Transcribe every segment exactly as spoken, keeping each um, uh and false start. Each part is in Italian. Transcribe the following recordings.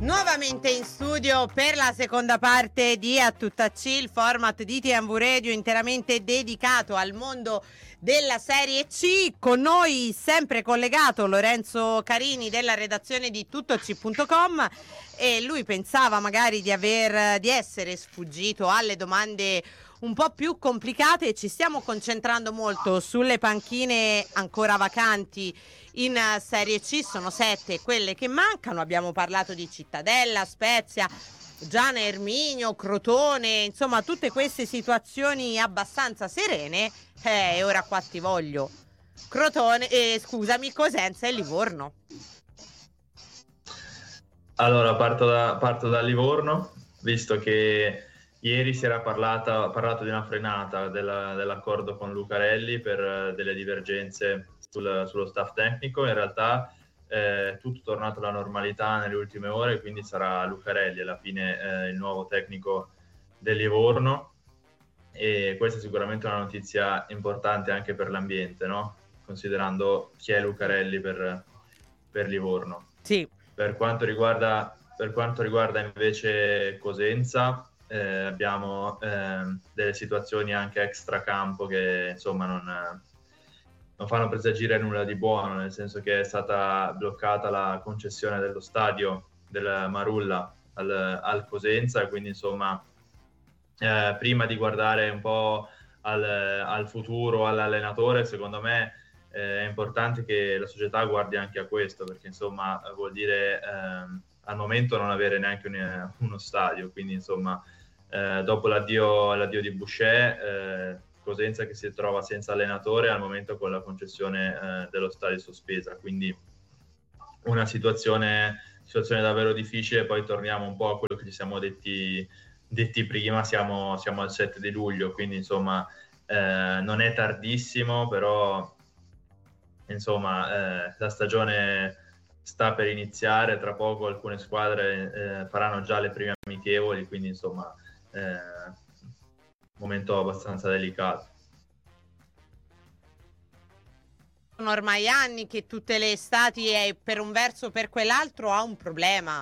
Nuovamente in studio per la seconda parte di A Tutta C, il format di T M V Radio interamente dedicato al mondo della Serie C. Con noi sempre collegato Lorenzo Carini della redazione di tuttoc punto com, e lui pensava magari di aver di essere sfuggito alle domande un po' più complicate. Ci stiamo concentrando molto sulle panchine ancora vacanti in Serie C, sono sette quelle che mancano. Abbiamo parlato di Cittadella, Spezia, Giana Erminio, Crotone, insomma tutte queste situazioni abbastanza serene. E eh, ora qua ti voglio Crotone, eh, scusami, Cosenza e Livorno. Allora parto da, parto da Livorno, visto che ieri si era parlata, parlato di una frenata della, dell'accordo con Lucarelli per uh, delle divergenze sul, sullo staff tecnico. In realtà eh, tutto è tornato alla normalità nelle ultime ore, quindi sarà Lucarelli alla fine eh, il nuovo tecnico del Livorno, e questa è sicuramente una notizia importante anche per l'ambiente, no? Considerando chi è Lucarelli per, per Livorno. Sì. Per quanto riguarda, per quanto riguarda invece Cosenza, eh, abbiamo eh, delle situazioni anche extracampo che insomma non, non fanno presagire nulla di buono, nel senso che è stata bloccata la concessione dello stadio del Marulla al, al Cosenza, e quindi insomma eh, prima di guardare un po' al, al futuro, all'allenatore, secondo me eh, è importante che la società guardi anche a questo, perché insomma vuol dire ehm, al momento non avere neanche un, uno stadio, quindi insomma eh, dopo l'addio, l'addio di Boucher, eh, Cosenza che si trova senza allenatore al momento con la concessione eh, dello stadio sospesa, quindi una situazione, situazione davvero difficile. Poi torniamo un po' a quello che ci siamo detti, detti prima, siamo, siamo al sette di luglio, quindi insomma eh, non è tardissimo, però insomma eh, la stagione sta per iniziare, tra poco alcune squadre eh, faranno già le prime amichevoli, quindi insomma eh, momento abbastanza delicato. Sono ormai anni che tutte le estati e per un verso o per quell'altro ha un problema.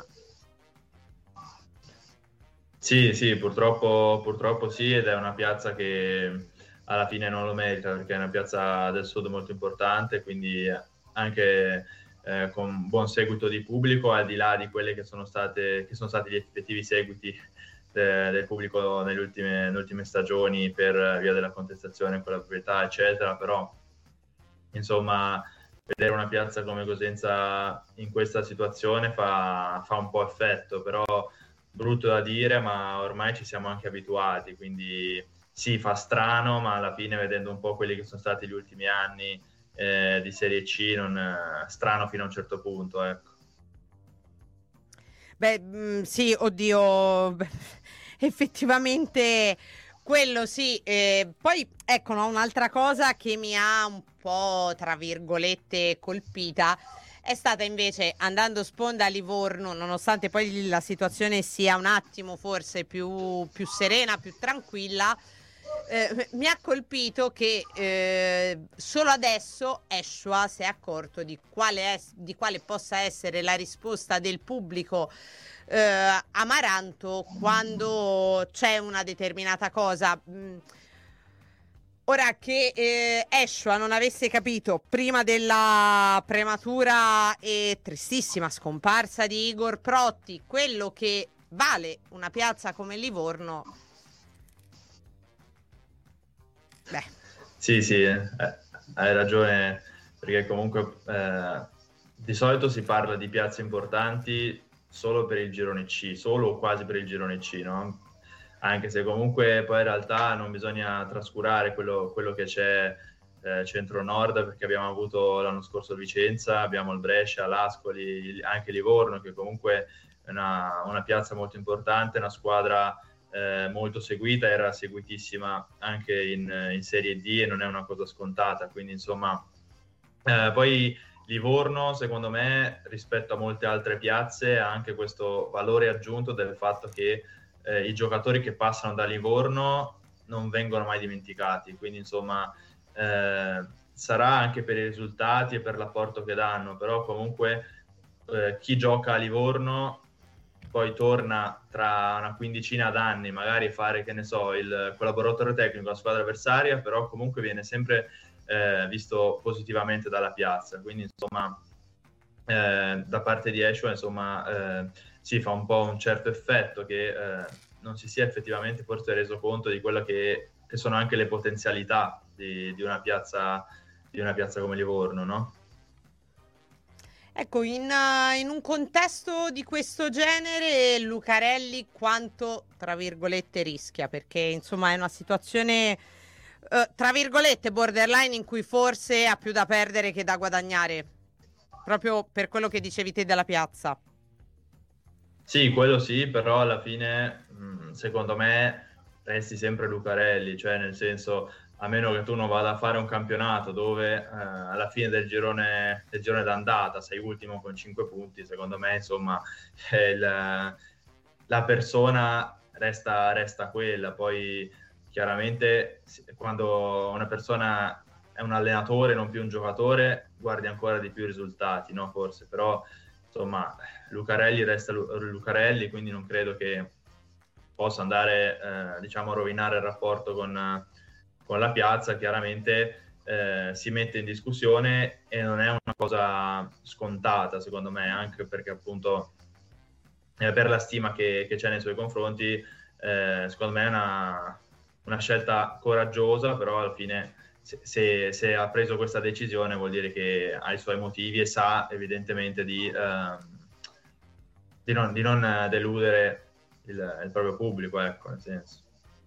Sì, sì, purtroppo, purtroppo sì, ed è una piazza che alla fine non lo merita, perché è una piazza del sud molto importante, quindi anche eh, con buon seguito di pubblico, al di là di quelle che sono state che sono stati gli effettivi seguiti de, del pubblico nelle ultime, nelle ultime stagioni per via della contestazione con la proprietà, eccetera. Però insomma vedere una piazza come Cosenza in questa situazione fa, fa un po' effetto, però brutto da dire, ma ormai ci siamo anche abituati, quindi sì, fa strano, ma alla fine, vedendo un po' quelli che sono stati gli ultimi anni eh, di Serie C, non eh, strano fino a un certo punto, ecco. Beh, mh, sì, oddio, beh, effettivamente quello sì. Eh, poi ecco, no, un'altra cosa che mi ha un po', tra virgolette, colpita è stata invece, andando sponda a Livorno, nonostante poi la situazione sia un attimo forse più, più serena, più tranquilla, eh, mi ha colpito che eh, solo adesso Eschoa si è accorto di quale, è, di quale possa essere la risposta del pubblico eh, amaranto quando c'è una determinata cosa. Mm. Ora che eh, Eschoa non avesse capito prima della prematura e tristissima scomparsa di Igor Protti quello che vale una piazza come Livorno, beh. Sì, sì, eh, hai ragione, perché comunque eh, di solito si parla di piazze importanti solo per il girone C, solo o quasi per il girone C, no? Anche se comunque poi in realtà non bisogna trascurare quello, quello che c'è eh, centro-nord, perché abbiamo avuto l'anno scorso Vicenza, abbiamo il Brescia, l'Ascoli, anche Livorno, che comunque è una, una piazza molto importante, una squadra eh, molto seguita, era seguitissima anche in, in Serie D e non è una cosa scontata, quindi insomma eh, poi Livorno secondo me rispetto a molte altre piazze ha anche questo valore aggiunto del fatto che Eh, i giocatori che passano da Livorno non vengono mai dimenticati, quindi insomma eh, sarà anche per i risultati e per l'apporto che danno, però comunque eh, chi gioca a Livorno poi torna tra una quindicina d'anni magari fare, che ne so, il collaboratore tecnico alla squadra avversaria, però comunque viene sempre eh, visto positivamente dalla piazza, quindi insomma eh, da parte di Eshua insomma eh, si fa un po' un certo effetto che eh, non si sia effettivamente forse reso conto di quello che, che sono anche le potenzialità di, di una piazza di una piazza come Livorno, no? Ecco, in, uh, in un contesto di questo genere, Lucarelli quanto, tra virgolette, rischia? Perché, insomma, è una situazione, uh, tra virgolette, borderline in cui forse ha più da perdere che da guadagnare, proprio per quello che dicevi te della piazza. Sì, quello sì, però alla fine, mh, secondo me, resti sempre Lucarelli, cioè nel senso, a meno che tu non vada a fare un campionato dove eh, alla fine del girone, del girone d'andata sei ultimo con cinque punti, secondo me insomma il, la persona resta, resta quella. Poi chiaramente quando una persona è un allenatore non più un giocatore guardi ancora di più i risultati, no? Forse, però insomma Lucarelli resta Lucarelli, quindi non credo che possa andare eh, diciamo a rovinare il rapporto con con la piazza. Chiaramente eh, si mette in discussione e non è una cosa scontata, secondo me, anche perché appunto eh, per la stima che, che c'è nei suoi confronti, eh, secondo me è una, una scelta coraggiosa, però alla fine se, se, se ha preso questa decisione vuol dire che ha i suoi motivi e sa evidentemente di, eh, di, non, di non deludere il, il proprio pubblico, ecco, nel senso.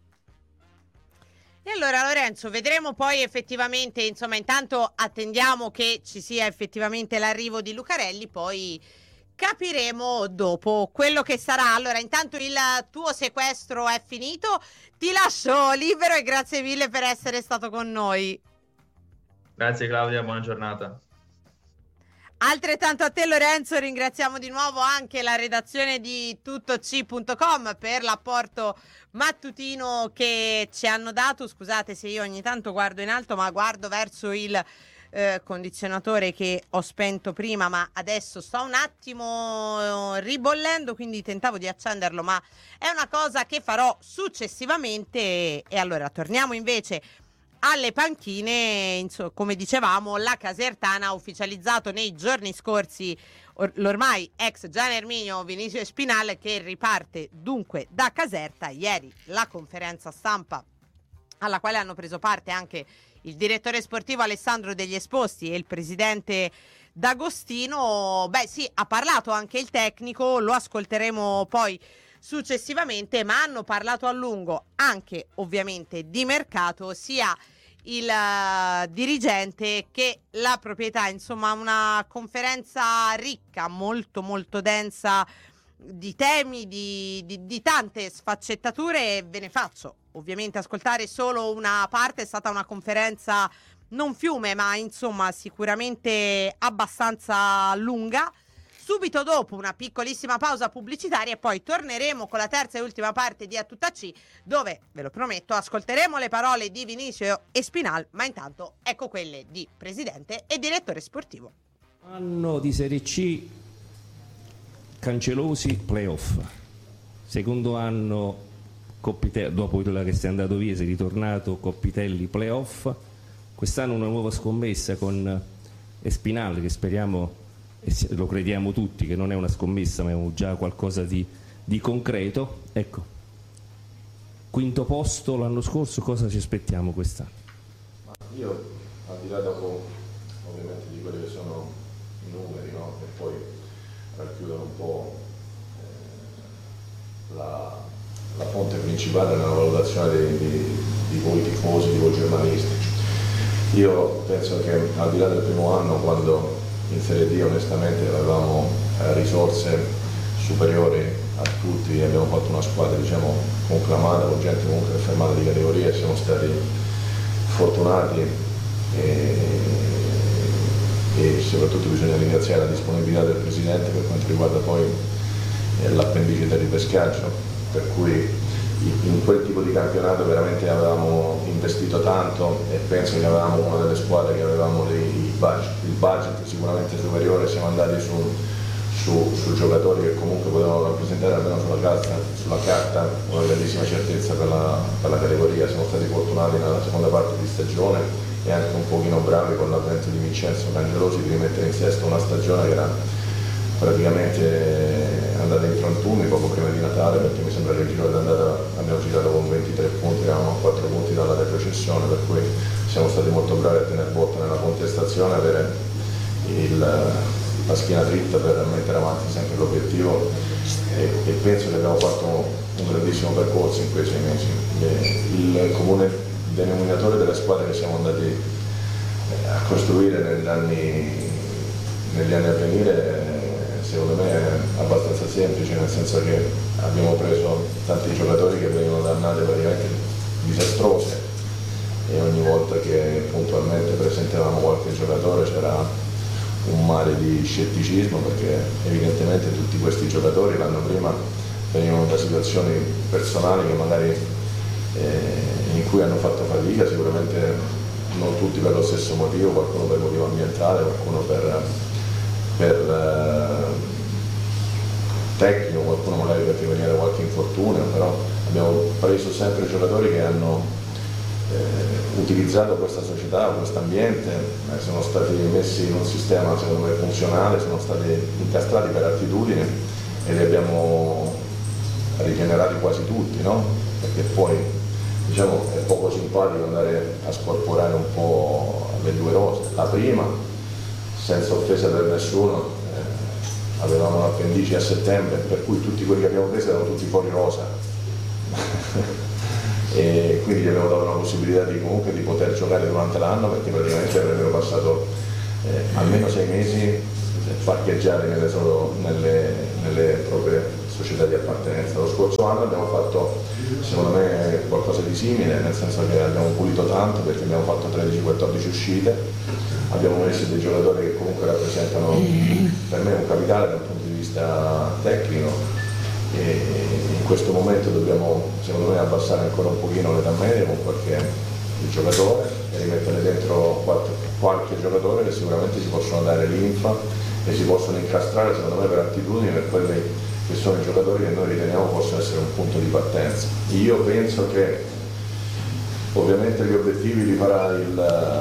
E allora Lorenzo, vedremo poi effettivamente, insomma, intanto attendiamo che ci sia effettivamente l'arrivo di Lucarelli, poi capiremo dopo quello che sarà. Allora, intanto il tuo sequestro è finito, ti lascio libero e grazie mille per essere stato con noi. Grazie Claudia, buona giornata. Altrettanto a te Lorenzo, ringraziamo di nuovo anche la redazione di tuttoc punto com per l'apporto mattutino che ci hanno dato. Scusate se io ogni tanto guardo in alto, ma guardo verso il eh, condizionatore che ho spento prima, ma adesso sto un attimo ribollendo, quindi tentavo di accenderlo, ma è una cosa che farò successivamente. E allora torniamo invece alle panchine. Insomma, come dicevamo, la Casertana ha ufficializzato nei giorni scorsi or- l'ormai ex Gian Erminio Vinicio Espinal, che riparte dunque da Caserta. Ieri la conferenza stampa alla quale hanno preso parte anche il direttore sportivo Alessandro Degli Esposti e il presidente D'Agostino. Beh sì, ha parlato anche il tecnico, lo ascolteremo poi successivamente, ma hanno parlato a lungo anche ovviamente di mercato, sia il uh, dirigente che la proprietà. Insomma, una conferenza ricca, molto molto densa di temi, di, di, di tante sfaccettature. Ve ne faccio ovviamente ascoltare solo una parte. È stata una conferenza non fiume, ma insomma sicuramente abbastanza lunga. Subito dopo una piccolissima pausa pubblicitaria e poi torneremo con la terza e ultima parte di A Tutta C, dove, ve lo prometto, ascolteremo le parole di Vinicio Espinal, ma intanto ecco quelle di presidente e direttore sportivo. Anno di Serie C, Cancelosi, playoff. Secondo anno, Coppitelli, dopo quello che sei andato via, sei ritornato, Coppitelli, playoff. Quest'anno una nuova scommessa con Espinal, che speriamo, e lo crediamo tutti, che non è una scommessa ma è già qualcosa di, di concreto. Ecco, quinto posto l'anno scorso, cosa ci aspettiamo quest'anno? Ma io, al di là dopo ovviamente di quelli che sono i numeri, no? E poi racchiudono un po' eh, la, la fonte principale nella valutazione di, di, di voi tifosi, di voi giornalisti, io penso che al di là del primo anno, quando in Serie D onestamente avevamo eh, risorse superiori a tutti, abbiamo fatto una squadra diciamo conclamata, con gente comunque fermata di categoria, siamo stati fortunati e, e soprattutto bisogna ringraziare la disponibilità del Presidente per quanto riguarda poi eh, l'appendice del ripescaggio, per cui in quel tipo di campionato veramente avevamo investito tanto e penso che avevamo una delle squadre che avevamo il budget, il budget sicuramente superiore. Siamo andati su, su, su giocatori che comunque potevano rappresentare almeno sulla carta, sulla carta una grandissima certezza per la, per la categoria. Siamo stati fortunati nella seconda parte di stagione e anche un pochino bravi con l'avvento di Vincenzo Cangelosi di rimettere in sesto una stagione che era praticamente andata in frantumi poco prima di Natale, perché mi sembra che il giro d'andata abbiamo girato con ventitré punti, eravamo a quattro punti dalla retrocessione, per cui siamo stati molto bravi a tenere botta nella contestazione, avere il, la schiena dritta per mettere avanti sempre l'obiettivo e, e penso che abbiamo fatto un grandissimo percorso in quei sei mesi. Il comune denominatore delle squadre che siamo andati a costruire negli anni, negli anni a venire secondo me è abbastanza semplice, nel senso che abbiamo preso tanti giocatori che venivano da annate praticamente disastrose e ogni volta che puntualmente presentavamo qualche giocatore c'era un mare di scetticismo, perché evidentemente tutti questi giocatori l'anno prima venivano da situazioni personali che magari eh, in cui hanno fatto fatica, sicuramente non tutti per lo stesso motivo, qualcuno per motivo ambientale, qualcuno per per eh, tecnico, qualcuno magari perché veniva da qualche infortunio, però abbiamo preso sempre giocatori che hanno eh, utilizzato questa società, questo ambiente, eh, sono stati messi in un sistema secondo me funzionale, sono stati incastrati per attitudini e li abbiamo rigenerati quasi tutti, no? Perché poi diciamo è poco simpatico andare a scorporare un po' le due rose. La prima, senza offesa per nessuno, eh, avevamo un'appendice a settembre, per cui tutti quelli che abbiamo preso erano tutti fuori rosa e quindi gli abbiamo dato la possibilità di, comunque, di poter giocare durante l'anno, perché praticamente avrebbero passato eh, almeno sei mesi parcheggiati nelle, solo, nelle, nelle proprie società di appartenenza. Lo scorso anno abbiamo fatto secondo me qualcosa di simile, nel senso che abbiamo pulito tanto, perché abbiamo fatto tredici quattordici uscite, abbiamo messo dei giocatori che comunque rappresentano per me un capitale dal punto di vista tecnico e in questo momento dobbiamo secondo me abbassare ancora un pochino l'età media con qualche giocatore e rimettere dentro qualche, qualche giocatore che sicuramente ci possono dare linfa e si possono incastrare secondo me per attitudini, per quelli che sono i giocatori che noi riteniamo possono essere un punto di partenza. Io penso che ovviamente gli obiettivi li farà il,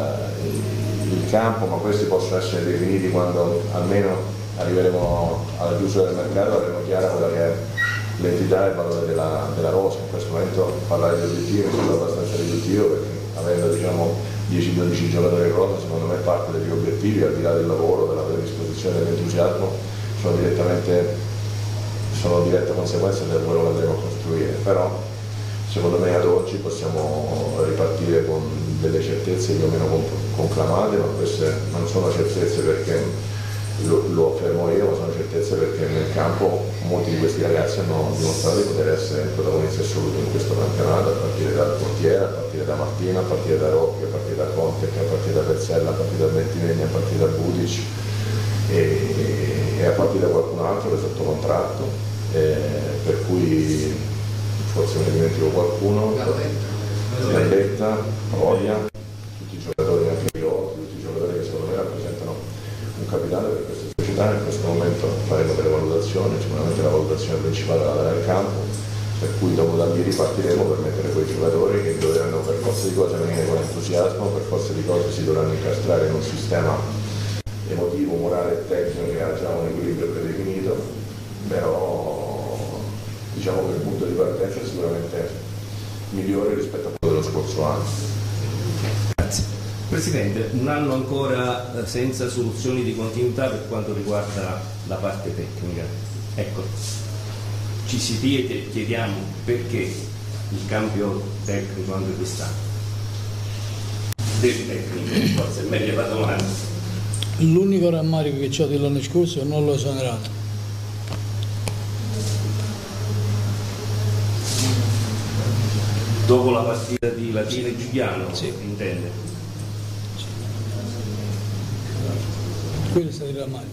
il, il campo, ma questi possono essere definiti quando almeno arriveremo alla chiusura del mercato, avremo chiara quella che è l'entità e il valore della, della rosa. In questo momento parlare di obiettivi mi sembra abbastanza riduttivo, perché avendo diciamo dieci dodici giocatori in rosa, secondo me parte degli obiettivi, al di là del lavoro, della predisposizione, dell'entusiasmo, sono direttamente sono diretta conseguenza del quello che andremo a costruire. Però secondo me ad oggi possiamo ripartire con delle certezze più o meno conclamate, ma queste non sono certezze perché lo, lo affermo io, ma sono certezze perché nel campo molti di questi ragazzi hanno dimostrato di poter essere protagonisti assoluti in questo campionato, a partire dal portiere, a partire da Martina, a partire da Rocchi, a partire da Conte, a partire da Pezzella, a partire da Bentivegni, a partire da Budic e, e a partire da qualcun altro che è sotto contratto. Eh, per cui forse me ne dimentico qualcuno, Gambetta, Roia, tutti i giocatori, anche io, tutti i giocatori che secondo me rappresentano un capitale per questa società. In questo momento faremo delle valutazioni, sicuramente la valutazione principale la darà il campo, per cui dopo da lì ripartiremo per mettere quei giocatori che dovranno per forza di cose venire con entusiasmo, per forza di cose si dovranno incastrare in un sistema emotivo, morale e tecnico che ha già un equilibrio predefinito, però diciamo che il punto di partenza è sicuramente migliore rispetto a quello dello scorso anno. Grazie. Presidente, un anno ancora senza soluzioni di continuità per quanto riguarda la parte tecnica. Ecco, ci si chiede, chiediamo perché il cambio tecnico anche quest'anno. Del tecnico, forse è meglio la domanda. L'unico rammarico che ho dell'anno scorso non l'ho esonerato. Dopo la partita di Latina e Giuliano, sì. Intende? Sì. Quello è stato il rammarico.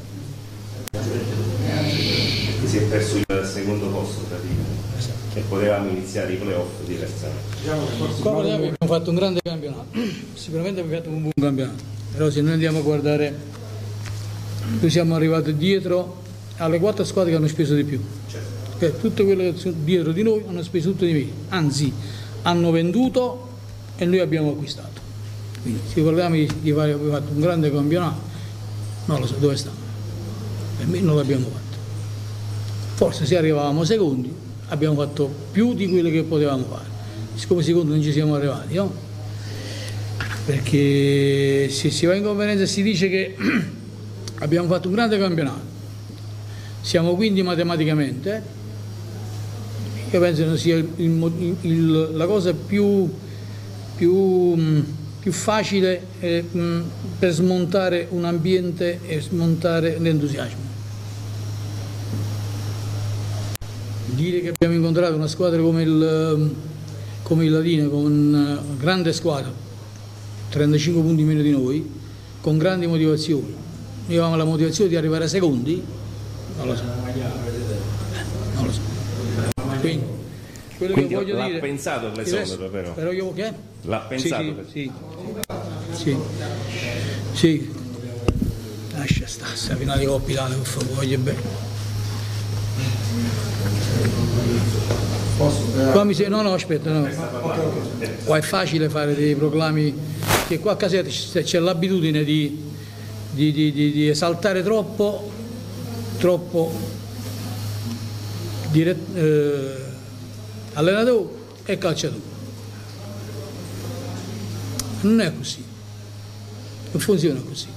Si è perso il secondo posto praticamente. Esatto. E potevamo iniziare i playoff diversamente. Qua abbiamo fatto un grande campionato, sicuramente abbiamo fatto un buon campionato, però se noi andiamo a guardare, noi siamo arrivati dietro alle quattro squadre che hanno speso di più. Certo. Tutte quelle che sono dietro di noi hanno speso tutto di meno, anzi hanno venduto e noi abbiamo acquistato. Quindi se parliamo di, di fare fatto un grande campionato, non lo so dove sta. Per me non l'abbiamo fatto. Forse se arrivavamo secondi abbiamo fatto più di quello che potevamo fare. Siccome secondi non ci siamo arrivati, no? Perché se si va in conferenza e si dice che abbiamo fatto un grande campionato, siamo quindi matematicamente, io penso che sia il, il, il, la cosa più, più, più facile eh, mh, per smontare un ambiente e smontare l'entusiasmo. Dire che abbiamo incontrato una squadra come il, come il Latina, con una grande squadra, trentacinque punti meno di noi, con grandi motivazioni. Noi avevamo la motivazione di arrivare a secondi, non lo so. Non lo so. Quindi, quello Quindi che voglio l'ha dire, pensato l'esonero però? però io, che? L'ha pensato? Sì, sì, sì, sì. Lascia stare, sta finale di Coppa Italia, per favore, voglio bene. Qua mi se... No, no, aspetta, no. Qua è facile fare dei proclami, che qua a Caserta c'è l'abitudine di, di, di, di, di esaltare troppo, troppo dire, eh, allenatore e calciatore. Non è così, non funziona così.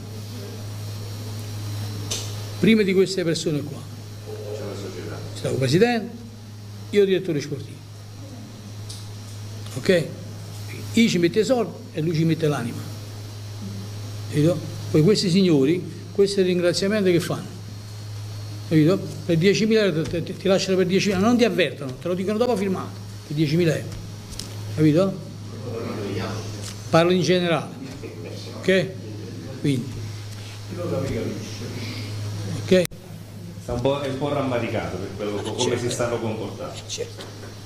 Prima di queste persone qua c'è stato il presidente, io direttore sportivo, ok? Io ci mette i soldi e lui ci mette l'anima, capito? Poi questi signori, questi ringraziamenti che fanno, capito? Per diecimila euro ti, ti, ti lasciano per diecimila, non ti avvertono, te lo dicono dopo firmato, per diecimila euro, capito? Parlo in generale, ok? Quindi, ok? È un po', è un po' rammaricato per quello, come certo. Si stanno comportando. Certo.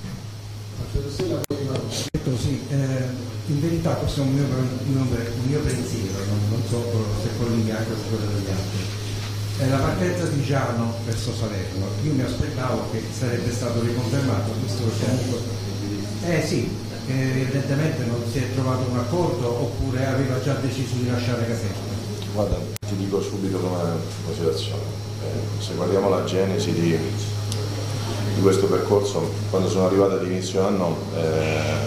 Sì, eh, in verità questo è un mio, un mio pensiero, non, non so se quello in bianco o se quello degli altri. Eh, la partenza di Giano verso Salerno, io mi aspettavo che sarebbe stato riconfermato, visto che comunque eh sì, eh, evidentemente non si è trovato un accordo oppure aveva già deciso di lasciare Caserta. Guarda, ti dico subito come situazione. Se guardiamo la genesi di, di questo percorso, quando sono arrivato ad inizio anno eh,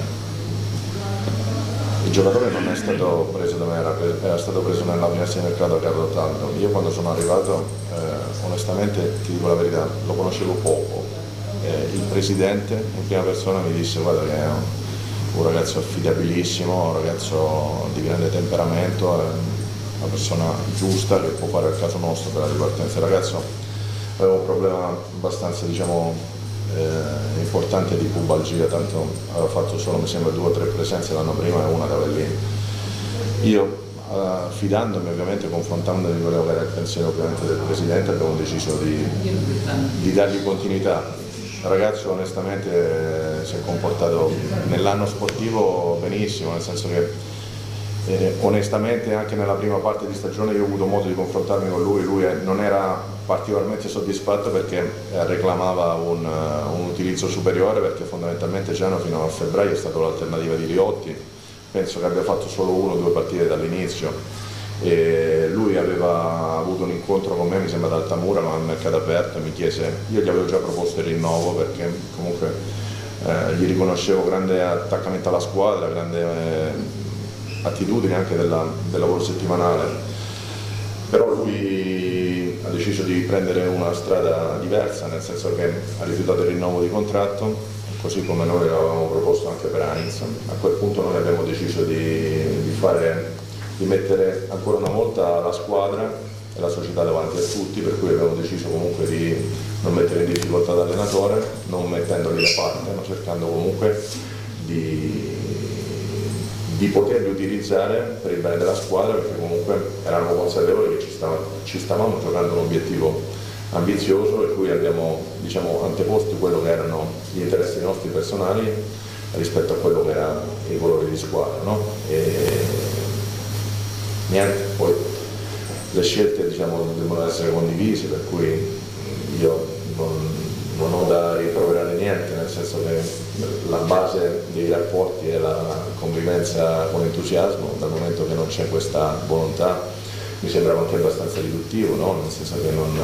il giocatore non è stato preso da me, era, era stato preso nella finestra di mercato a Carlo Taldo. Io quando sono arrivato eh, onestamente ti dico la verità, lo conoscevo poco. Eh, il presidente in prima persona mi disse guarda che è un, un ragazzo affidabilissimo, un ragazzo di grande temperamento, eh, una persona giusta che può fare il caso nostro per la ripartenza. Il ragazzo aveva un problema abbastanza diciamo eh, importante di pubalgia, tanto aveva fatto solo mi sembra due o tre presenze l'anno prima e una da Avellino. Io eh, fidandomi ovviamente, confrontandomi con quello che era il pensiero ovviamente del presidente, abbiamo deciso di, di dargli continuità. Il ragazzo onestamente eh, si è comportato nell'anno sportivo benissimo, nel senso che Eh, onestamente anche nella prima parte di stagione io ho avuto modo di confrontarmi con lui, lui eh, non era particolarmente soddisfatto perché eh, reclamava un, uh, un utilizzo superiore, perché fondamentalmente Giano fino a febbraio è stata l'alternativa di Riotti, penso che abbia fatto solo uno o due partite dall'inizio. E lui aveva avuto un incontro con me, mi sembra ad Altamura, ma al mercato aperto, e mi chiese, io gli avevo già proposto il rinnovo perché comunque eh, gli riconoscevo grande attaccamento alla squadra, grande eh, attitudine anche della, del lavoro settimanale, però lui ha deciso di prendere una strada diversa, nel senso che ha rifiutato il rinnovo di contratto, così come noi l'avevamo proposto anche per Heinz. A quel punto noi abbiamo deciso di, di, fare, di mettere ancora una volta la squadra e la società davanti a tutti, per cui abbiamo deciso comunque di non mettere in difficoltà l'allenatore, non mettendoli da parte, ma cercando comunque di di poterli utilizzare per il bene della squadra, perché comunque eravamo consapevoli che ci, stava, ci stavamo giocando un obiettivo ambizioso, per cui abbiamo diciamo, anteposto quello che erano gli interessi nostri personali rispetto a quello che era i colori di squadra, no? E niente, poi le scelte diciamo, devono essere condivise, per cui io non, non ho da rimproverare niente, nel senso che la base dei rapporti è la convivenza con entusiasmo. Dal momento che non c'è questa volontà mi sembrava anche abbastanza riduttivo, no? Nel senso che non...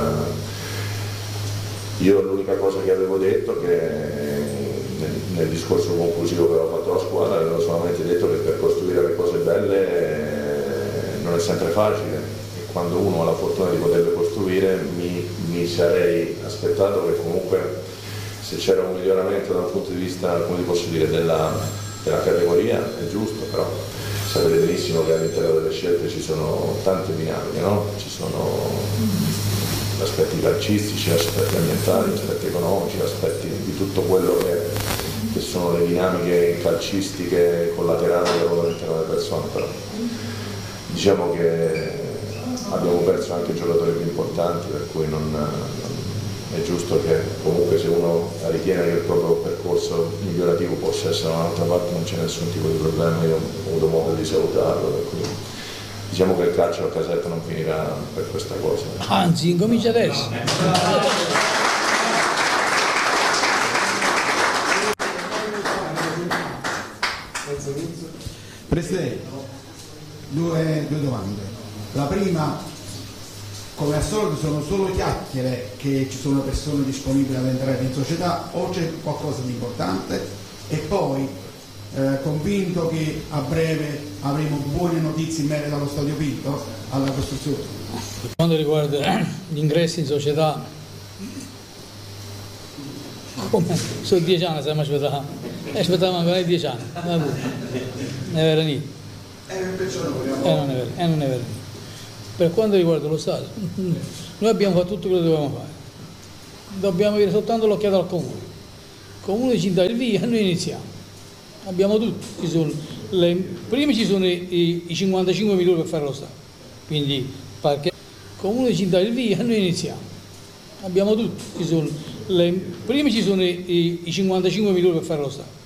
Io l'unica cosa che avevo detto, che nel, nel discorso conclusivo che avevo fatto alla squadra, avevo solamente detto che per costruire le cose belle eh, non è sempre facile, e quando uno ha la fortuna di poterle costruire mi, mi sarei aspettato che comunque, se c'era un miglioramento dal punto di vista, come ti posso dire, della, della categoria, è giusto, però sapete benissimo che all'interno delle scelte ci sono tante dinamiche, no? Ci sono aspetti calcistici, aspetti ambientali, aspetti economici, aspetti di tutto quello che, che sono le dinamiche calcistiche collaterali che ruotano all'interno delle persone, però diciamo che abbiamo perso anche giocatori più importanti, per cui non, non è giusto che comunque, se uno ritiene che il proprio percorso migliorativo possa essere da un'altra parte, non c'è nessun tipo di problema. Io ho avuto modo di salutarlo, per cui diciamo che il calcio a Caserta non finirà per questa cosa. Anzi, incomincia adesso. Presidente, due, due domande. La prima, come al solito sono solo chiacchiere che ci sono persone disponibili ad entrare in società, o c'è qualcosa di importante? E poi, Eh, convinto che a breve avremo buone notizie in merito allo Stadio Pinto, alla costruzione. Per quanto riguarda gli ingressi in società, come sono dieci anni stiamo aspettando, e aspettavamo ancora dieci anni, non è vero niente. E non è vero, e non è vero. Per quanto riguarda lo Stadio, noi abbiamo fatto tutto quello che dovevamo fare, dobbiamo avere soltanto l'occhiata al comune. Il comune ci dà il via e noi iniziamo. Abbiamo tutto, ci sono le, prima ci sono i, i cinquantacinque milioni per fare lo Stadio, quindi perché il comune ci dà il via e noi iniziamo. Abbiamo tutto, ci sono le, prima ci sono i, i cinquantacinque milioni per fare lo Stadio,